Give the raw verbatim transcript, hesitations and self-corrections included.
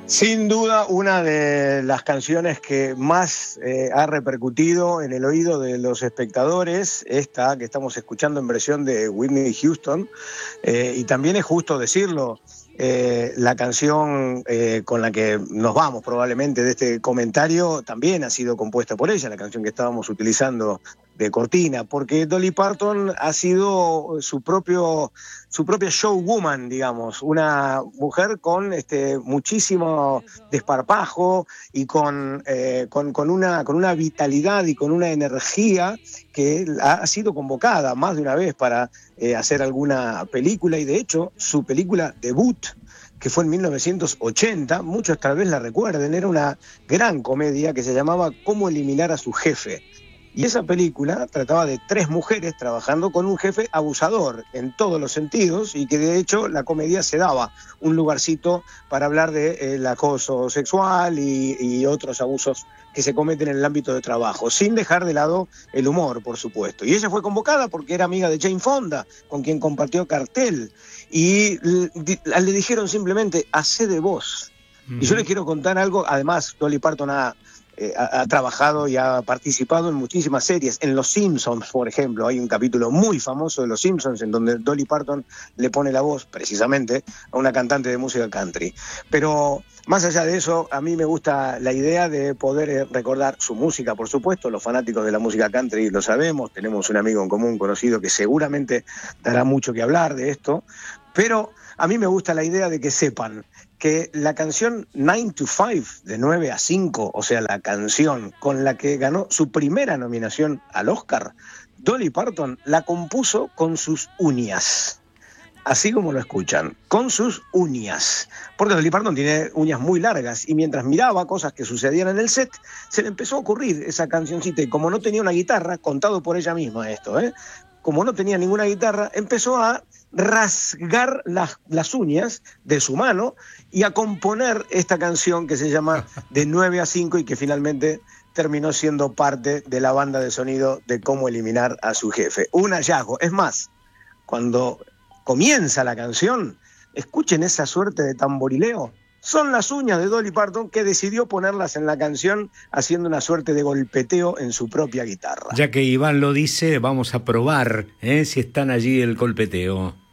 Sin duda, una de las canciones que más eh, ha repercutido en el oído de los espectadores, esta que estamos escuchando en versión de Whitney Houston, eh, y también es justo decirlo, eh, la canción eh, con la que nos vamos probablemente de este comentario también ha sido compuesta por ella, la canción que estábamos utilizando de cortina, porque Dolly Parton ha sido su propio su propia showwoman, digamos, una mujer con este muchísimo desparpajo y con, eh, con, con, una, con una vitalidad y con una energía que ha sido convocada más de una vez para eh, hacer alguna película, y de hecho su película debut, que fue en mil novecientos ochenta, muchos tal vez la recuerden, era una gran comedia que se llamaba Cómo eliminar a su jefe. Y esa película trataba de tres mujeres trabajando con un jefe abusador en todos los sentidos, y que de hecho la comedia se daba un lugarcito para hablar del acoso sexual y, y otros abusos que se cometen en el ámbito de trabajo, sin dejar de lado el humor, por supuesto. Y ella fue convocada porque era amiga de Jane Fonda, con quien compartió cartel, y le dijeron simplemente, hacé de vos. Uh-huh. Y yo les quiero contar algo. Además, Dolly Parton ha Eh, ha, ha trabajado y ha participado en muchísimas series. En Los Simpsons, por ejemplo, hay un capítulo muy famoso de Los Simpsons en donde Dolly Parton le pone la voz, precisamente, a una cantante de música country. Pero más allá de eso, a mí me gusta la idea de poder recordar su música, por supuesto. Los fanáticos de la música country lo sabemos, tenemos un amigo en común conocido que seguramente dará mucho que hablar de esto, pero a mí me gusta la idea de que sepan que la canción nine to five, de nueve a cinco, o sea, la canción con la que ganó su primera nominación al Oscar, Dolly Parton la compuso con sus uñas. Así como lo escuchan, con sus uñas. Porque Dolly Parton tiene uñas muy largas, y mientras miraba cosas que sucedían en el set, se le empezó a ocurrir esa cancioncita, y como no tenía una guitarra, contado por ella misma esto, ¿eh? Como no tenía ninguna guitarra, empezó a rasgar las, las uñas de su mano y a componer esta canción que se llama De nueve a cinco, y que finalmente terminó siendo parte de la banda de sonido de Cómo eliminar a su jefe. Un hallazgo. Es más, cuando comienza la canción, escuchen esa suerte de tamborileo. Son las uñas de Dolly Parton, que decidió ponerlas en la canción haciendo una suerte de golpeteo en su propia guitarra. Ya que Iván lo dice, vamos a probar ¿eh? si están allí el golpeteo.